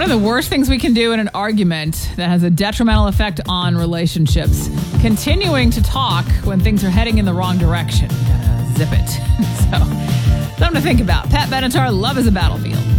of the worst things we can do in an argument that has a detrimental effect on relationships, continuing to talk when things are heading in the wrong direction. You gotta zip it. So, something to think about. Pat Benatar, Love is a Battlefield.